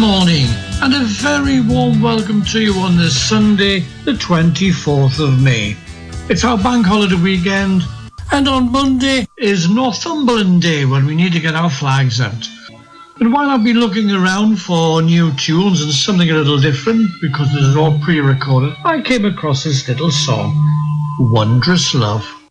morning and a very warm welcome to you on this Sunday, the 24th of May. It's our bank holiday weekend, and on Monday is Northumberland Day, when we need to get our flags out. And while I've been looking around for new tunes and something a little different, because this is all pre-recorded, I came across this little song, Wondrous Love.